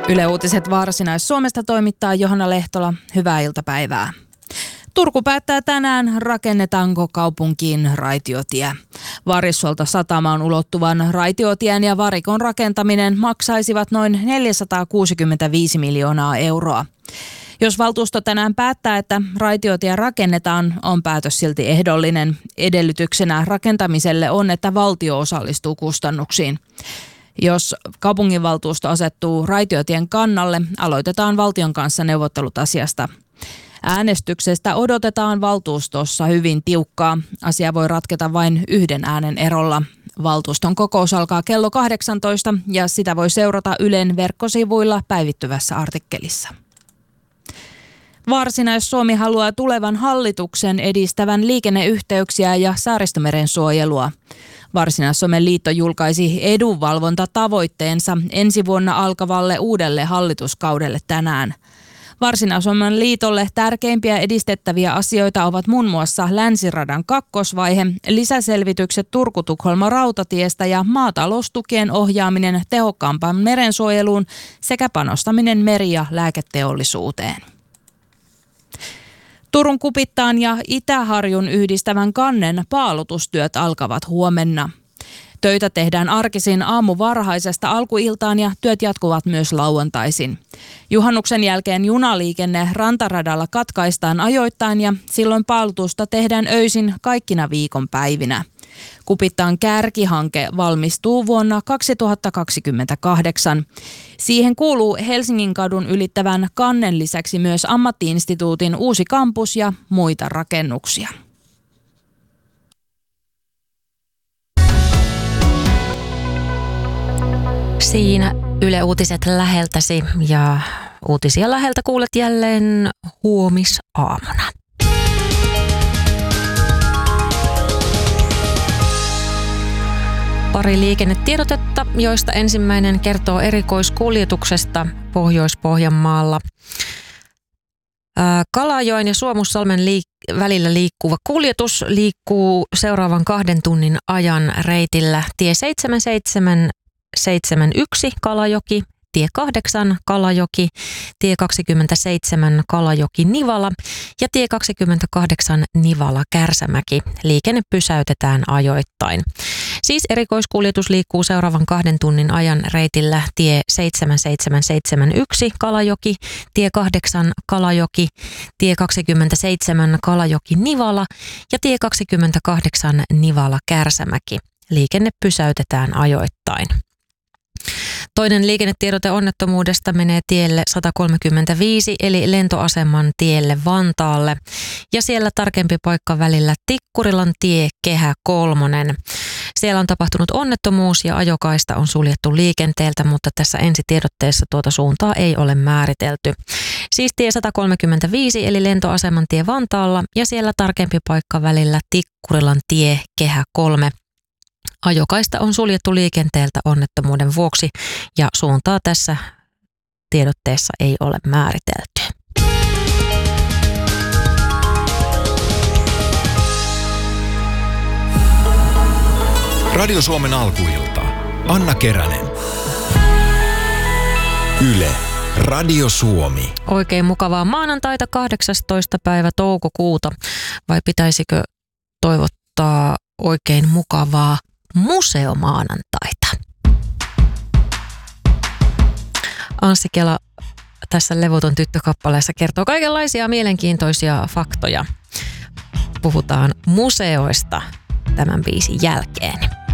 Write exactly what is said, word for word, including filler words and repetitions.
Yle Uutiset Varsinais-Suomesta toimittaa Johanna Lehtola. Hyvää iltapäivää. Turku päättää tänään, rakennetaanko kaupunkiin raitiotie. Varissuolta satamaan ulottuvan raitiotien ja varikon rakentaminen maksaisivat noin neljäsataakuusikymmentäviisi miljoonaa euroa. Jos valtuusto tänään päättää, että raitiotie rakennetaan, on päätös silti ehdollinen. Edellytyksenä rakentamiselle on, että valtio osallistuu kustannuksiin. Jos kaupunginvaltuusto asettuu raitiotien kannalle, aloitetaan valtion kanssa neuvottelut asiasta. Äänestyksestä odotetaan valtuustossa hyvin tiukkaa. Asia voi ratketa vain yhden äänen erolla. Valtuuston kokous alkaa kello kahdeksantoista ja sitä voi seurata Ylen verkkosivuilla päivittyvässä artikkelissa. Varsinais-Suomi haluaa tulevan hallituksen edistävän liikenneyhteyksiä ja Saaristomeren suojelua. Varsinais-Suomen liitto julkaisi edunvalvontatavoitteensa ensi vuonna alkavalle uudelle hallituskaudelle tänään. Varsinais-Suomen liitolle tärkeimpiä edistettäviä asioita ovat muun muassa Länsiradan kakkosvaihe, lisäselvitykset Turku-Tukholma rautatiestä ja maataloustukien ohjaaminen tehokkaampaan merensuojeluun sekä panostaminen meri- ja lääketeollisuuteen. Turun Kupittaan ja Itä-Harjun yhdistävän kannen paalutustyöt alkavat huomenna. Töitä tehdään arkisin aamuvarhaisesta alkuiltaan ja työt jatkuvat myös lauantaisin. Juhannuksen jälkeen junaliikenne rantaradalla katkaistaan ajoittain ja silloin paalutusta tehdään öisin kaikkina viikonpäivinä. Kupittaan kärkihanke valmistuu vuonna kaksituhattakaksikymmentäkahdeksan. Siihen kuuluu Helsingin kadun ylittävän kannen lisäksi myös Ammatti-instituutin uusi kampus ja muita rakennuksia. Siinä Yle Uutiset läheltäsi ja uutisia läheltä kuulet jälleen huomisaamuna. Pari liikennetiedotetta, joista ensimmäinen kertoo erikoiskuljetuksesta Pohjois-Pohjanmaalla. Kalajoen ja Suomussalmen liik- välillä liikkuva kuljetus liikkuu seuraavan kahden tunnin ajan reitillä tie seitsemän seitsemän yksi Kalajoki, tie kahdeksan Kalajoki, tie kaksikymmentäseitsemän Kalajoki-Nivala ja tie kaksikymmentäkahdeksan Nivala-Kärsämäki. Liikenne pysäytetään ajoittain. Siis erikoiskuljetus liikkuu seuraavan kahden tunnin ajan reitillä tie seitsemän seitsemän seitsemän yksi Kalajoki, tie kahdeksan Kalajoki, tie kaksikymmentäseitsemän Kalajoki-Nivala ja tie kaksikymmentäkahdeksan Nivala-Kärsämäki. Liikenne pysäytetään ajoittain. Toinen liikennetiedote onnettomuudesta menee tielle sata kolmekymmentäviisi eli lentoaseman tielle Vantaalle ja siellä tarkempi paikka välillä Tikkurilan tie Kehä kolmonen. Siellä on tapahtunut onnettomuus ja ajokaista on suljettu liikenteeltä, mutta tässä ensitiedotteessa tuota suuntaa ei ole määritelty. Siis tie sata kolmekymmentäviisi eli lentoaseman tie Vantaalla ja siellä tarkempi paikka välillä Tikkurilan tie Kehä kolme. Ajokaista on suljettu liikenteeltä onnettomuuden vuoksi ja suuntaa tässä tiedotteessa ei ole määritelty. Radio Suomen alkuilta. Anna Keränen. Yle. Radio Suomi. Oikein mukavaa maanantaita kahdeksastoista päivä toukokuuta. Vai pitäisikö toivottaa oikein mukavaa museomaanantaita? Anssi Kela tässä Levoton tyttö-kappaleessa kertoo kaikenlaisia mielenkiintoisia faktoja. Puhutaan museoista tämän biisin jälkeen.